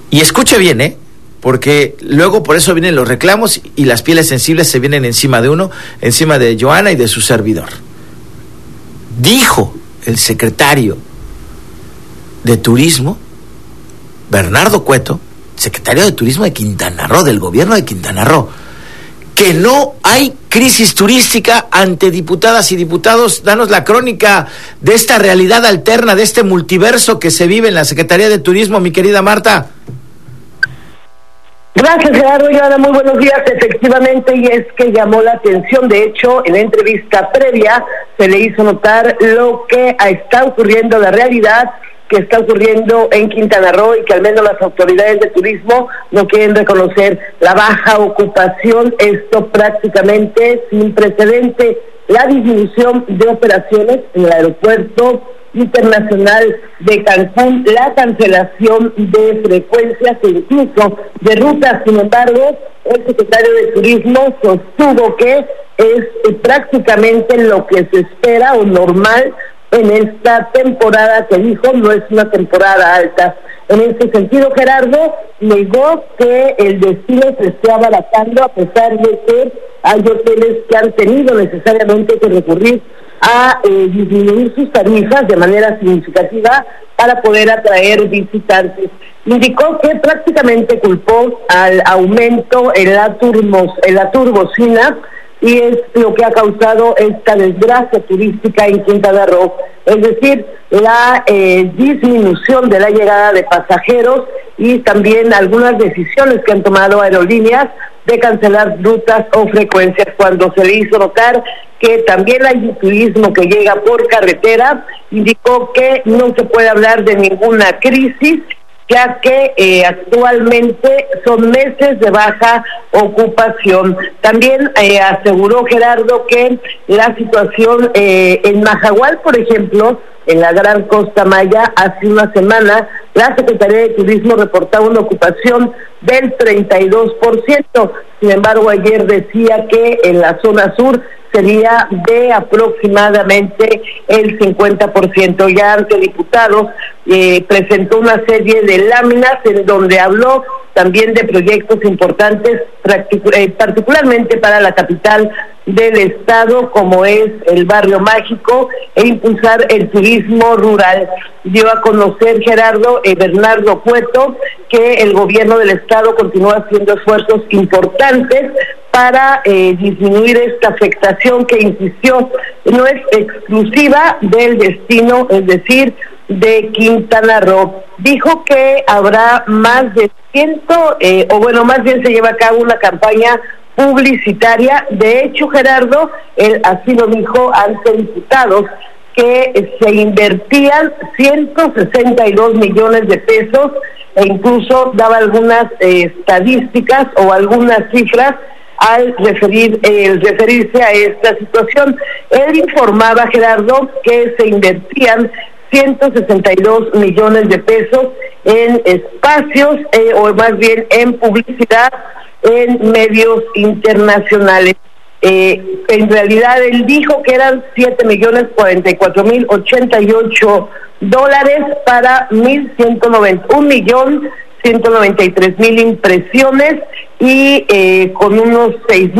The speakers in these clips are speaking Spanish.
Y escuche bien, porque luego por eso vienen los reclamos y las pieles sensibles se vienen encima de uno, encima de Joana y de su servidor. Dijo el secretario de Turismo, Bernardo Cueto, secretario de Turismo de Quintana Roo, del gobierno de Quintana Roo, que no hay crisis turística. Ante diputadas y diputados, danos la crónica de esta realidad alterna, de este multiverso que se vive en la Secretaría de Turismo, mi querida Marta. Gracias, Gerardo. Joana, muy buenos días. Efectivamente, y es que llamó la atención. De hecho, en la entrevista previa se le hizo notar lo que está ocurriendo, la realidad que está ocurriendo en Quintana Roo, y que al menos las autoridades de turismo no quieren reconocer la baja ocupación. Esto prácticamente sin precedente. La disminución de operaciones en el aeropuerto internacional de Cancún, la cancelación de frecuencias e incluso de rutas. Sin embargo, el secretario de Turismo sostuvo que es prácticamente lo que se espera o normal en esta temporada, que dijo no es una temporada alta. En este sentido, Gerardo negó que el destino se esté abaratando, a pesar de que hay hoteles que han tenido necesariamente que recurrir a disminuir sus tarifas de manera significativa para poder atraer visitantes. Indicó que prácticamente culpó al aumento en la turbocina, y es lo que ha causado esta desgracia turística en Quintana Roo, es decir, la disminución de la llegada de pasajeros y también algunas decisiones que han tomado aerolíneas de cancelar rutas o frecuencias, cuando se le hizo notar que también hay turismo que llega por carretera. Indicó que no se puede hablar de ninguna crisis, ya que actualmente son meses de baja ocupación. También aseguró, Gerardo, que la situación en Majahual, por ejemplo, en la Gran Costa Maya, hace una semana, la Secretaría de Turismo reportaba una ocupación del 32%. Sin embargo, ayer decía que en la zona sur sería de aproximadamente el 50%. Ya ante diputados presentó una serie de láminas en donde habló también de proyectos importantes, particularmente para la capital del estado, como es el Barrio Mágico, e impulsar el turismo rural. Dio a conocer, Gerardo, Bernardo Cueto, que el gobierno del estado continúa haciendo esfuerzos importantes para disminuir esta afectación que, insistió, no es exclusiva del destino, es decir, de Quintana Roo. Dijo que habrá más de más bien se lleva a cabo una campaña publicitaria. De hecho, Gerardo, él así lo dijo ante diputados, que se invertían 162 millones de pesos, e incluso daba algunas estadísticas o algunas cifras al referirse a esta situación. Él informaba, Gerardo, que se invertían 162 millones de pesos en espacios, o más bien en publicidad en medios internacionales. En realidad él dijo que eran $7,044,088 para 1,193,000 impresiones, y con unos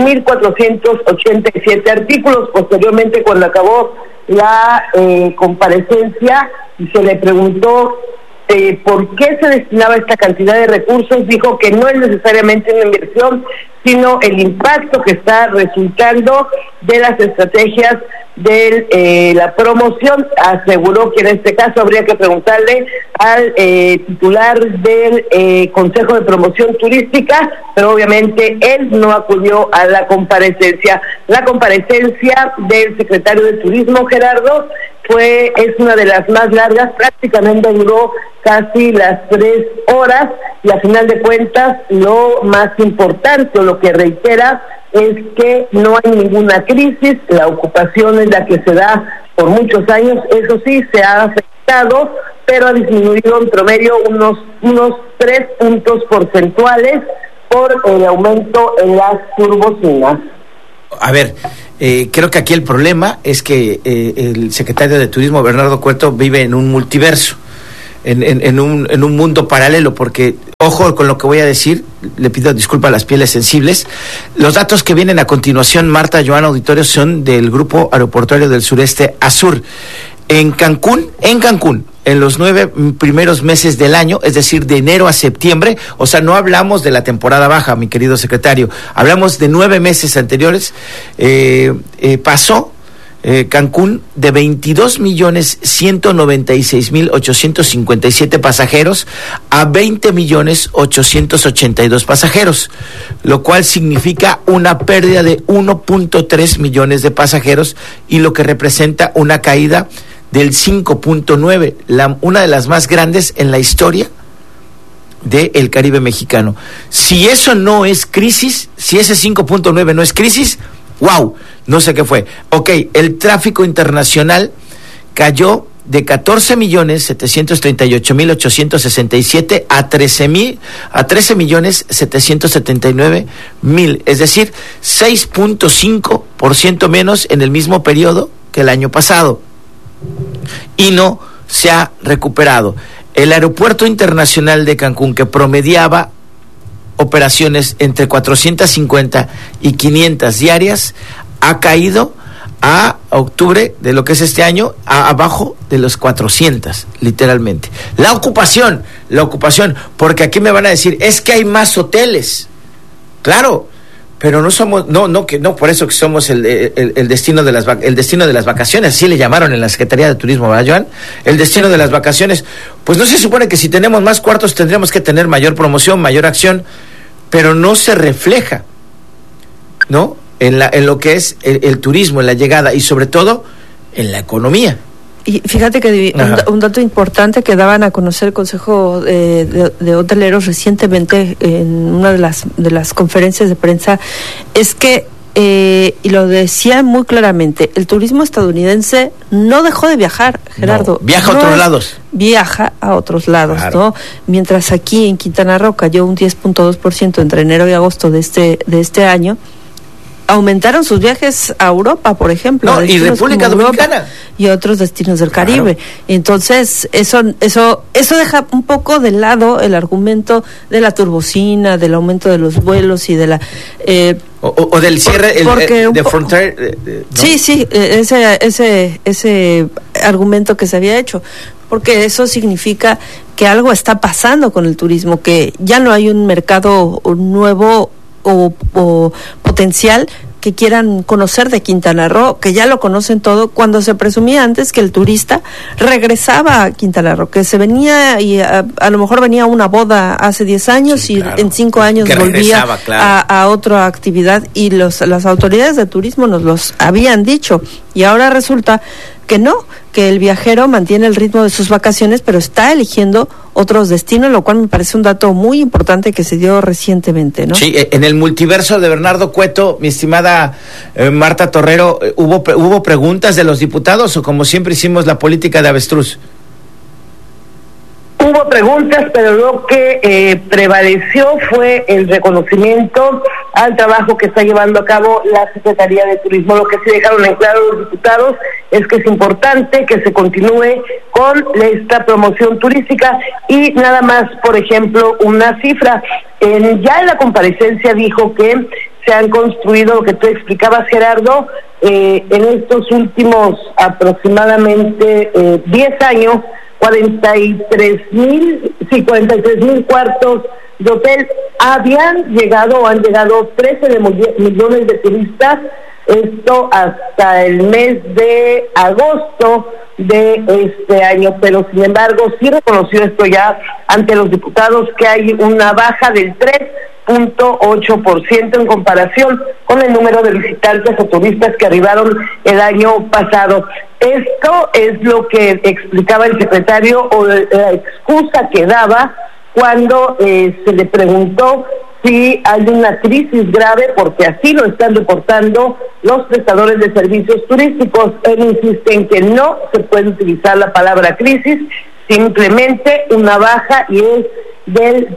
6,487 artículos. Posteriormente, cuando acabó la comparecencia y se le preguntó por qué se destinaba esta cantidad de recursos, dijo que no es necesariamente una inversión, sino el impacto que está resultando de las estrategias de la promoción. Aseguró que en este caso habría que preguntarle al titular del Consejo de Promoción Turística, pero obviamente él no acudió a la comparecencia del secretario de Turismo, Gerardo. Es una de las más largas, prácticamente duró casi las 3 horas, y a final de cuentas lo más importante, o lo que reitera, es que no hay ninguna crisis. La ocupación es la que se da por muchos años, eso sí, se ha afectado, pero ha disminuido en promedio unos 3 puntos porcentuales por el aumento en las turbocinas. A ver, creo que aquí el problema es que el secretario de Turismo, Bernardo Cueto, vive en un multiverso, en un mundo paralelo, porque ojo con lo que voy a decir, le pido disculpas a las pieles sensibles. Los datos que vienen a continuación, Marta, Joana, auditorio, son del Grupo Aeroportuario del Sureste ASUR. En Cancún, en los 9 primeros meses del año, es decir, de enero a septiembre, o sea, no hablamos de la temporada baja, mi querido secretario, hablamos de 9 meses anteriores, pasó Cancún de 22.196.857 pasajeros a 20.882 pasajeros, lo cual significa una pérdida de 1.3 millones de pasajeros y lo que representa una caída del 5.9, una de las más grandes en la historia del Caribe mexicano. Si eso no es crisis, si ese 5.9 no es crisis, ¡wow! No sé qué fue. Ok, el tráfico internacional cayó de 14.738.867 a 13.779.000, es decir, 6.5% menos en el mismo periodo que el año pasado. Y no se ha recuperado. El Aeropuerto Internacional de Cancún, que promediaba operaciones entre 450 y 500 diarias, ha caído a octubre de lo que es este año a abajo de los 400, literalmente. La ocupación, porque aquí me van a decir, es que hay más hoteles. Claro, pero no somos, no por eso que somos el destino de las vacaciones, así le llamaron en la Secretaría de Turismo, ¿verdad, Joan? El destino de las vacaciones. Pues no se supone que si tenemos más cuartos tendríamos que tener mayor promoción, mayor acción, pero no se refleja, ¿no? En lo que es el turismo, en la llegada y sobre todo en la economía. Y fíjate que un dato importante que daban a conocer el Consejo de Hoteleros recientemente en una de las conferencias de prensa es que, y lo decían muy claramente, el turismo estadounidense no dejó de viajar, Gerardo. No, viaja a otros lados. Viaja a otros lados, claro. ¿no? Mientras aquí en Quintana Roo cayó un 10.2% entre enero y agosto de este año, aumentaron sus viajes a Europa, por ejemplo. No, y República Dominicana. Y otros destinos del Caribe. Claro. Entonces, eso deja un poco de lado el argumento de la turbocina, del aumento de los vuelos y de la... o del cierre de Frontier. ¿No? Sí, ese argumento que se había hecho. Porque eso significa que algo está pasando con el turismo, que ya no hay un mercado nuevo o potencial que quieran conocer de Quintana Roo, que ya lo conocen todo, cuando se presumía antes que el turista regresaba a Quintana Roo, que se venía y a lo mejor venía una boda hace 10 años, sí, claro, y en 5 años volvía a otra actividad, y las autoridades de turismo nos los habían dicho, y ahora resulta que no, que el viajero mantiene el ritmo de sus vacaciones, pero está eligiendo otros destinos, lo cual me parece un dato muy importante que se dio recientemente, ¿no? Sí, en el multiverso de Bernardo Cueto, mi estimada Marta Torrero, ¿hubo preguntas de los diputados o como siempre hicimos la política de avestruz? Hubo preguntas, pero lo que prevaleció fue el reconocimiento al trabajo que está llevando a cabo la Secretaría de Turismo. Lo que sí dejaron en claro los diputados es que es importante que se continúe con esta promoción turística y nada más, por ejemplo, una cifra. Ya en la comparecencia dijo que se han construido, lo que tú explicabas, Gerardo, en estos últimos aproximadamente 10 años, 43,000 cuartos de hotel. Han llegado 13 millones de turistas, esto hasta el mes de agosto de este año, pero sin embargo sí reconoció esto ya ante los diputados que hay una baja del 3.8% en comparación con el número de visitantes o turistas que arribaron el año pasado. Esto es lo que explicaba el secretario, o la excusa que daba cuando se le preguntó si hay una crisis grave, porque así lo están reportando los prestadores de servicios turísticos. Él insiste en que no se puede utilizar la palabra crisis, simplemente una baja, y es del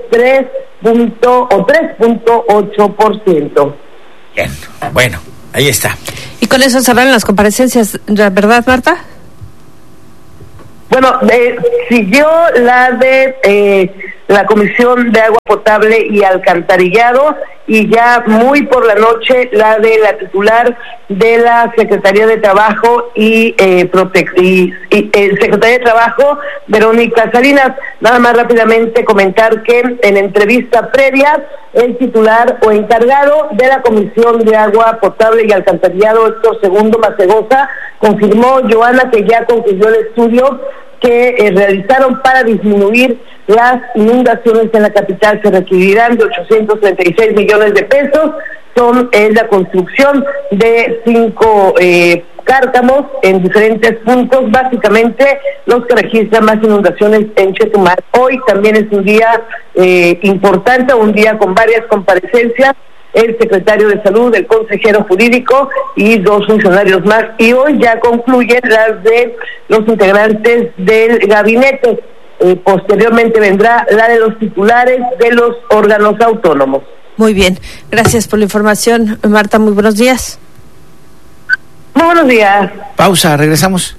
3.8%. Bien, bueno, ahí está. Y con eso cerraron las comparecencias, ¿verdad, Marta? Bueno, siguió la de la Comisión de Agua Potable y Alcantarillado, y ya muy por la noche la de la titular de la Secretaría de Trabajo y Secretaría de Trabajo, Verónica Salinas. Nada más rápidamente comentar que en entrevista previa, el titular o encargado de la Comisión de Agua Potable y Alcantarillado, Héctor Segundo Macegosa, confirmó, Joana, que ya concluyó el estudio que realizaron para disminuir las inundaciones en la capital. Se requerirán de 836 millones de pesos. Es la construcción de 5 cárcamos en diferentes puntos, básicamente los que registran más inundaciones en Chetumal. Hoy también es un día importante, un día con varias comparecencias, el secretario de Salud, el consejero jurídico y 2 funcionarios más, y hoy ya concluyen las de los integrantes del gabinete. Posteriormente vendrá la de los titulares de los órganos autónomos. Muy bien, gracias por la información, Marta, muy buenos días. Muy buenos días. Pausa, regresamos.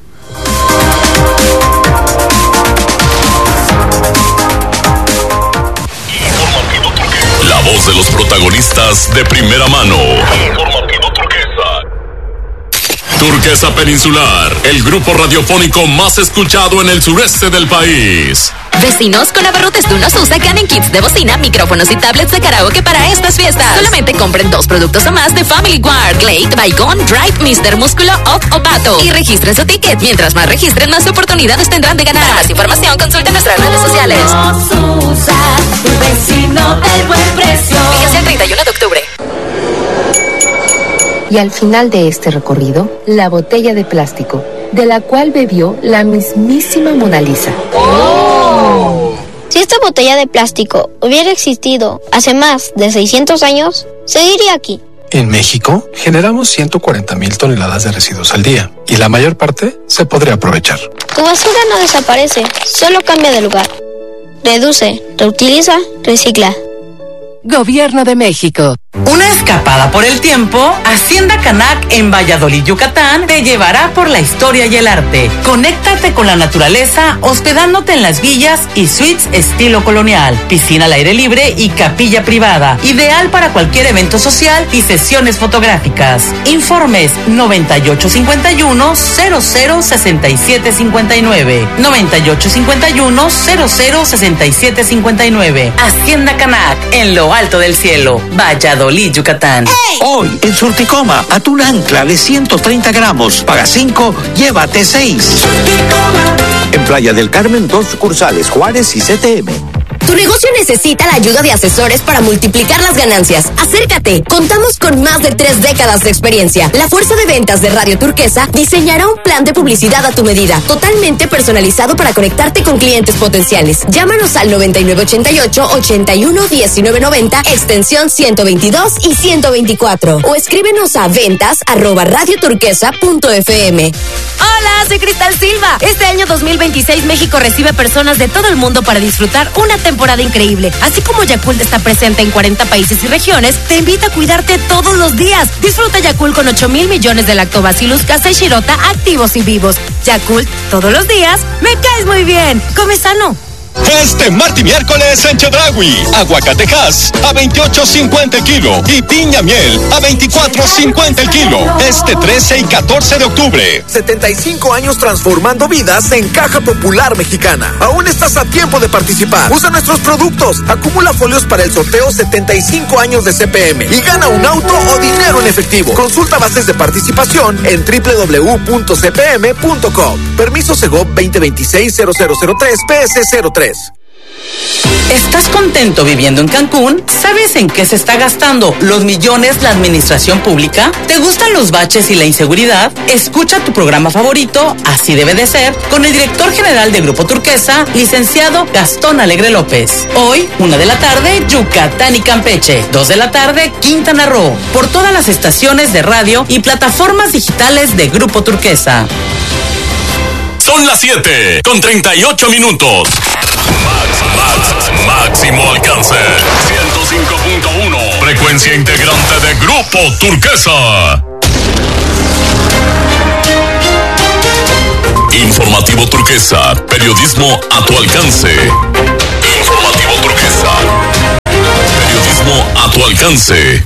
La voz de los protagonistas de primera mano. Informativo Turquesa. Turquesa Peninsular, el grupo radiofónico más escuchado en el sureste del país. Vecinos, con abarrotes de Unosusa ganen kits de bocina, micrófonos y tablets de karaoke para estas fiestas. Solamente compren 2 productos o más de Family Guard, Glade, Bicon, Drive, Mr. Músculo, Off o Pato. Y registren su ticket. Mientras más registren, más oportunidades tendrán de ganar. Para más información, consulten nuestras redes sociales. Unosusa, tu vecino del buen precio. Fíjense el 31 de octubre. Y al final de este recorrido, la botella de plástico, de la cual bebió la mismísima Mona Lisa. Si esta botella de plástico hubiera existido hace más de 600 años, seguiría aquí. En México, generamos 140,000 toneladas de residuos al día, y la mayor parte se podría aprovechar. Tu basura no desaparece, solo cambia de lugar. Reduce, reutiliza, recicla. Gobierno de México. Una escapada por el tiempo, Hacienda Canac en Valladolid, Yucatán, te llevará por la historia y el arte. Conéctate con la naturaleza hospedándote en las villas y suites estilo colonial, piscina al aire libre y capilla privada, ideal para cualquier evento social y sesiones fotográficas. Informes 9851-006759, 9851-006759. Hacienda Canac, en lo alto del cielo, Valladolid, Yucatán. Hoy, en Surticoma, atún ancla de 130 gramos. Paga 5, llévate 6. En Playa del Carmen, 2 sucursales, Juárez y CTM. Tu negocio necesita la ayuda de asesores para multiplicar las ganancias. Acércate. Contamos con más de 3 décadas de experiencia. La fuerza de ventas de Radio Turquesa diseñará un plan de publicidad a tu medida, totalmente personalizado para conectarte con clientes potenciales. Llámanos al 9988-811990, extensión 122 y 124. O escríbenos a ventas@radioturquesa.fm. Hola, soy Cristal Silva. Este año 2026 México recibe personas de todo el mundo para disfrutar una temporada increíble. Así como Yakult está presente en 40 países y regiones, te invita a cuidarte todos los días. Disfruta Yakult con 8,000 millones de lactobacillus casei shirota activos y vivos. Yakult, todos los días, me caes muy bien. Come sano. Este martes y miércoles en Chedraui, aguacatejas a 28.50 el kilo y piña miel a 24.50 el kilo. Este 13 y 14 de octubre. 75 años transformando vidas en Caja Popular Mexicana. Aún estás a tiempo de participar. Usa nuestros productos. Acumula folios para el sorteo 75 años de CPM y gana un auto o dinero en efectivo. Consulta bases de participación en www.cpm.com. Permiso Segov 2026-0003 PS03. ¿Estás contento viviendo en Cancún? ¿Sabes en qué se está gastando los millones la administración pública? ¿Te gustan los baches y la inseguridad? Escucha tu programa favorito, Así debe de ser, con el director general de Grupo Turquesa, licenciado Gastón Alegre López. Hoy, 1 de la tarde, Yucatán y Campeche. 2 de la tarde, Quintana Roo. Por todas las estaciones de radio y plataformas digitales de Grupo Turquesa. Son las 7 con 38 minutos. Máximo alcance. 105.1. Frecuencia integrante de Grupo Turquesa. Informativo Turquesa. Periodismo a tu alcance. Informativo Turquesa. a tu alcance.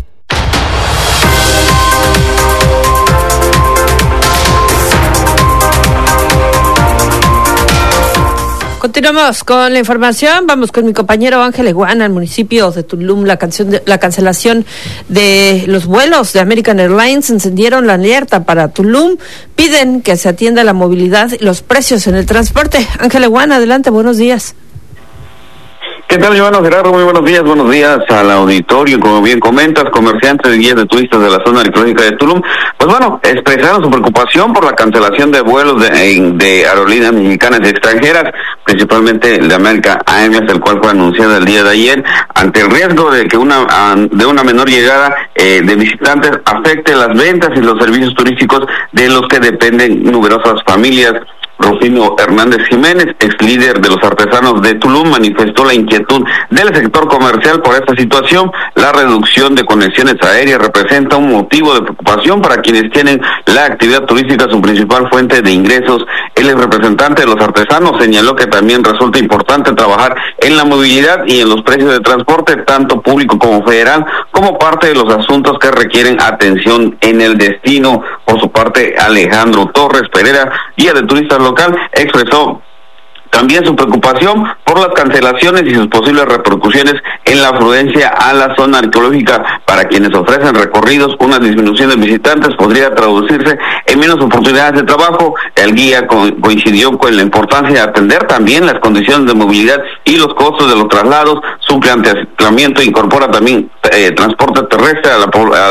Continuamos con la información. Vamos con mi compañero Ángel Eguana, al municipio de Tulum. La cancelación de los vuelos de American Airlines encendieron la alerta para Tulum. Piden que se atienda la movilidad y los precios en el transporte. Ángel Eguana, adelante, buenos días. ¿Qué tal, Giovanna Gerardo? Muy buenos días al auditorio. Como bien comentas, comerciantes y guías de turistas de la zona arqueológica de Tulum, pues bueno, expresaron su preocupación por la cancelación de vuelos de aerolíneas mexicanas y extranjeras, principalmente el de América Airlines, el cual fue anunciado el día de ayer, ante el riesgo de que una menor llegada de visitantes afecte las ventas y los servicios turísticos de los que dependen numerosas familias. Rufino Hernández Jiménez, ex líder de los artesanos de Tulum, manifestó la inquietud del sector comercial por esta situación. La reducción de conexiones aéreas representa un motivo de preocupación para quienes tienen la actividad turística su principal fuente de ingresos. El representante de los artesanos señaló que también resulta importante trabajar en la movilidad y en los precios de transporte, tanto público como federal, como parte de los asuntos que requieren atención en el destino. Por su parte, Alejandro Torres Pereira, guía de turistas local, expresó también su preocupación por las cancelaciones y sus posibles repercusiones en la afluencia a la zona arqueológica. Para quienes ofrecen recorridos, una disminución de visitantes podría traducirse en menos oportunidades de trabajo. El guía coincidió con la importancia de atender también las condiciones de movilidad y los costos de los traslados. Su planteamiento incorpora también transporte terrestre a la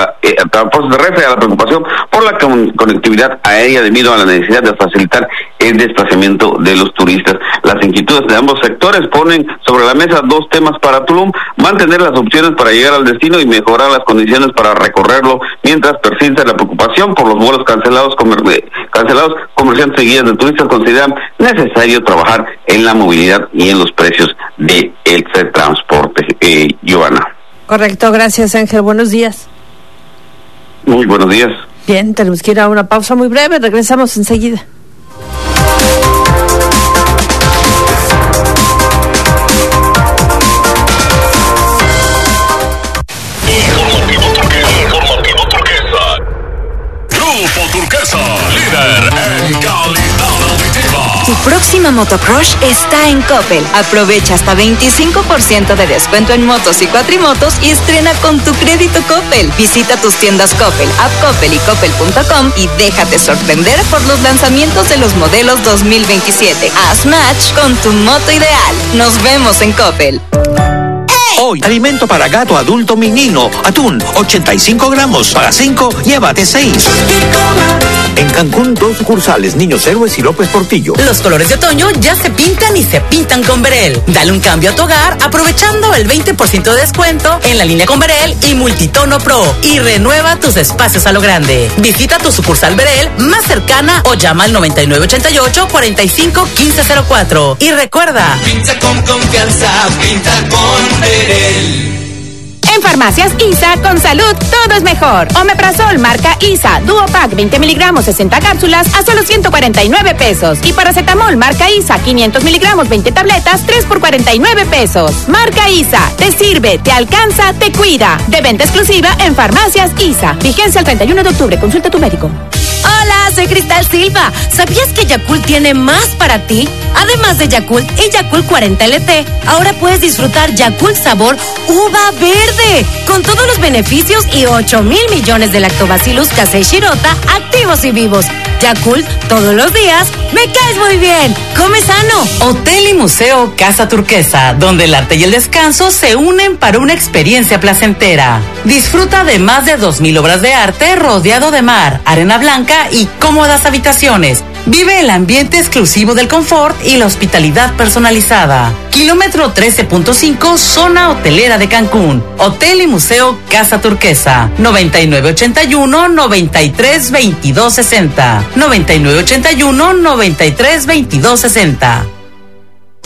preocupación por la conectividad aérea debido a la necesidad de facilitar el desplazamiento de los turistas. Las inquietudes de ambos sectores ponen sobre la mesa dos temas para Tulum: mantener las opciones para llegar al destino y mejorar las condiciones para recorrerlo, mientras persiste la preocupación por los vuelos cancelados. Comerciantes y guías de turistas consideran necesario trabajar en la movilidad y en los precios de el transporte. Giovanna. Correcto, gracias, Ángel. Buenos días. Muy buenos días. Bien, tenemos que ir a una pausa muy breve. Regresamos enseguida. Grupo Turquesa, líder en calidad auditiva. Tu próxima motocross está en Coppel. Aprovecha hasta 25% de descuento en motos y cuatrimotos y estrena con tu crédito Coppel. Visita tus tiendas Coppel, App Coppel y Coppel.com y déjate sorprender por los lanzamientos de los modelos 2027. Haz match con tu moto ideal. Nos vemos en Coppel. Hoy, alimento para gato, adulto, menino. Atún, 85 gramos. Paga 5, llévate 6. En Cancún, 2 sucursales, Niños Héroes y López Portillo. Los colores de otoño ya se pintan y se pintan con Berel. Dale un cambio a tu hogar aprovechando el 20% de descuento en la línea con Berel y Multitono Pro. Y renueva tus espacios a lo grande. Visita tu sucursal Berel más cercana o llama al 9988-451504. Y recuerda, pinta con confianza, pinta con Berel. En Farmacias ISA, con salud, todo es mejor. Omeprazol, marca ISA, Duopack, 20 miligramos, 60 cápsulas, a solo 149 pesos. Y paracetamol, marca ISA, 500 miligramos, 20 tabletas, 3 por 49 pesos. Marca ISA, te sirve, te alcanza, te cuida. De venta exclusiva en Farmacias ISA. Vigencia el 31 de octubre, consulta a tu médico. Hola, soy Cristal Silva. ¿Sabías que Yakult tiene más para ti? Además de Yakult y Yakult 40 LT, ahora puedes disfrutar Yakult sabor uva verde, con todos los beneficios y 8,000 millones de lactobacillus casei shirota activos y vivos. Yakult, todos los días, me caes muy bien. Come sano. Hotel y Museo Casa Turquesa, donde el arte y el descanso se unen para una experiencia placentera. Disfruta de más de 2,000 obras de arte rodeado de mar, arena blanca y cómodas habitaciones. Vive el ambiente exclusivo del confort y la hospitalidad personalizada. Kilómetro 13.5, zona hotelera de Cancún. Hotel y Museo Casa Turquesa. 9981-932260. 9981-932260.